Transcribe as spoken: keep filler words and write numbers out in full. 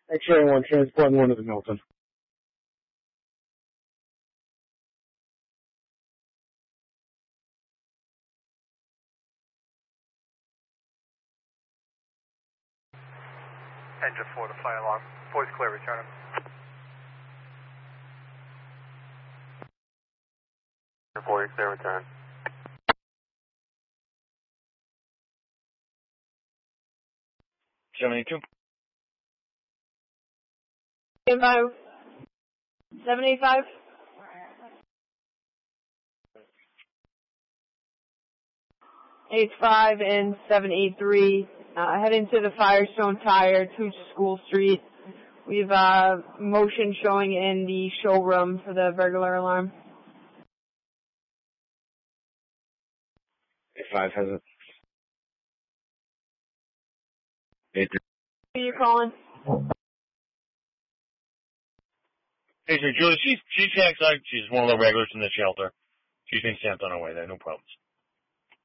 X-ray one, transport one to the Milton. Engine four to fire alarm. Voice clear, return. Voice clear, return. seventy-two. Five. seven eighty-five. eight five and seven eight three. Uh, heading to the Firestone Tire, Tooch School Street. We've uh, motion showing in the showroom for the burglar alarm. eight five has it. eight three. Who are you calling? Hey, sir, Julie, she's, she's tax, she's one of the regulars in the shelter. She's been sent on her way there, no problems.